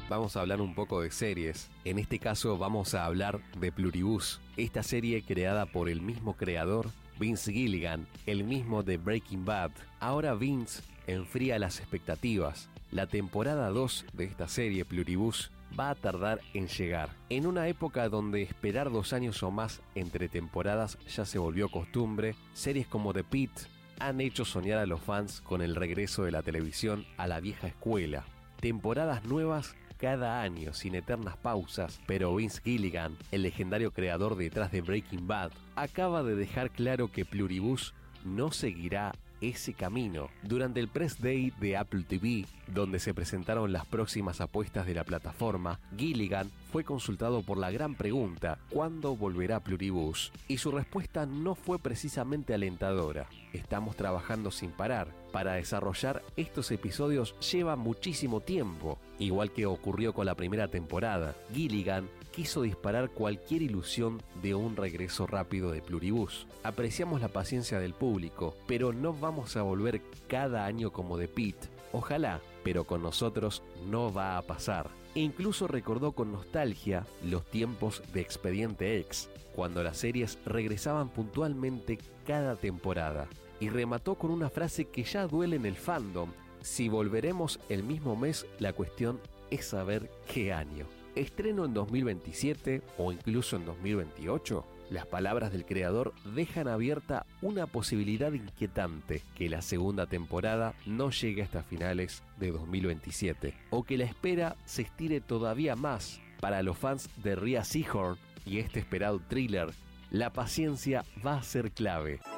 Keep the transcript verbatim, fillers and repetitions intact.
vamos a hablar un poco de series. En este caso vamos a hablar de Pluribus, esta serie creada por el mismo creador, Vince Gilligan, el mismo de Breaking Bad. Ahora Vince enfría las expectativas. La temporada dos de esta serie, Pluribus, va a tardar en llegar. En una época donde esperar dos años o más entre temporadas ya se volvió costumbre, series como The Pitt han hecho soñar a los fans con el regreso de la televisión a la vieja escuela. Temporadas nuevas cada año, sin eternas pausas, pero Vince Gilligan, el legendario creador detrás de Breaking Bad, acaba de dejar claro que Pluribus no seguirá ese camino. Durante el Press Day de Apple T V, donde se presentaron las próximas apuestas de la plataforma, Gilligan fue consultado por la gran pregunta: ¿cuándo volverá Pluribus? Y su respuesta no fue precisamente alentadora. Estamos trabajando sin parar. Para desarrollar estos episodios lleva muchísimo tiempo. Igual que ocurrió con la primera temporada, Gilligan quiso disparar cualquier ilusión de un regreso rápido de Pluribus. Apreciamos la paciencia del público, pero no vamos a volver cada año como The Pitt. Ojalá, pero con nosotros no va a pasar. E incluso recordó con nostalgia los tiempos de Expediente X, cuando las series regresaban puntualmente cada temporada. Y remató con una frase que ya duele en el fandom: si volveremos el mismo mes, la cuestión es saber qué año. ¿Estreno en dos mil veintisiete o incluso en dos mil veintiocho? Las palabras del creador dejan abierta una posibilidad inquietante: que la segunda temporada no llegue hasta finales de dos mil veintisiete, o que la espera se estire todavía más. Para los fans de Rhea Seehorn y este esperado thriller, la paciencia va a ser clave.